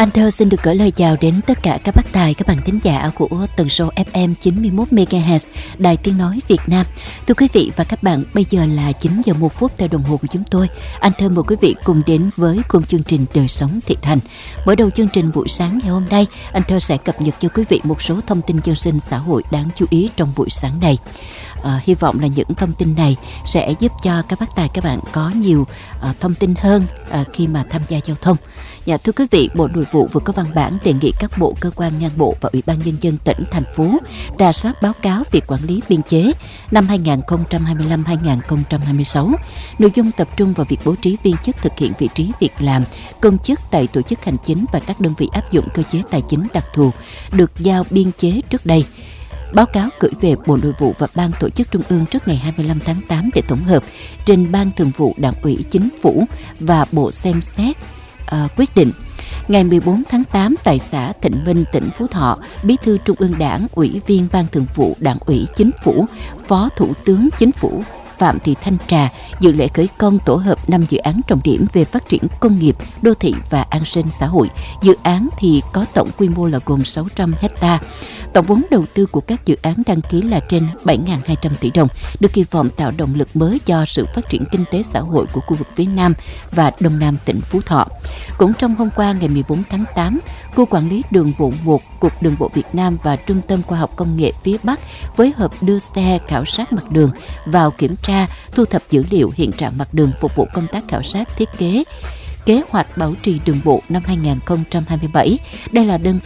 Anh Thơ xin được gửi lời chào đến tất cả các bác tài, các bạn thính giả của tần số FM 91 MHz Đài Tiếng nói Việt Nam. Thưa quý vị và các bạn, bây giờ là 9 giờ 1 phút theo đồng hồ của chúng tôi. Anh Thơ mời quý vị cùng đến với cùng chương trình Đời sống Thị Thành. Mở đầu chương trình buổi sáng ngày hôm nay, anh Thơ sẽ cập nhật cho quý vị một số thông tin dân sinh xã hội đáng chú ý trong buổi sáng này. Hy vọng là những thông tin này sẽ giúp cho các bác tài các bạn có nhiều thông tin hơn khi mà tham gia giao thông. Thưa quý vị, Bộ Nội vụ vừa có văn bản đề nghị các bộ, cơ quan ngang bộ và Ủy ban Nhân dân tỉnh, thành phố rà soát báo cáo việc quản lý biên chế năm 2025-2026. Nội dung tập trung vào việc bố trí viên chức thực hiện vị trí việc làm, công chức tại tổ chức hành chính và các đơn vị áp dụng cơ chế tài chính đặc thù được giao biên chế trước đây. Báo cáo gửi về Bộ Nội vụ và Ban Tổ chức Trung ương trước ngày 25 tháng 8 để tổng hợp, trình Ban Thường vụ Đảng ủy Chính phủ và Bộ xem xét quyết định. Ngày 14 tháng 8 tại xã Thịnh Minh, tỉnh Phú Thọ, Bí thư Trung ương Đảng, Ủy viên Ban Thường vụ Đảng ủy Chính phủ, Phó Thủ tướng Chính phủ Phạm Thị Thanh Trà dự lễ khởi công tổ hợp 5 dự án trọng điểm về phát triển công nghiệp, đô thị và an sinh xã hội. Dự án thì có tổng quy mô là gồm 600 ha. Tổng vốn đầu tư của các dự án đăng ký là trên 7.200 tỷ đồng, được kỳ vọng tạo động lực mới cho sự phát triển kinh tế xã hội của khu vực phía Nam và Đông Nam tỉnh Phú Thọ. Cũng trong hôm qua ngày 14 tháng 8, Cục Quản lý Đường bộ 1, Cục Đường bộ Việt Nam và Trung tâm Khoa học Công nghệ phía Bắc phối hợp đưa xe khảo sát mặt đường vào kiểm tra, thu thập dữ liệu hiện trạng mặt đường phục vụ công tác khảo sát thiết kế, kế hoạch bảo trì đường bộ năm 2027. Đây là đơn vị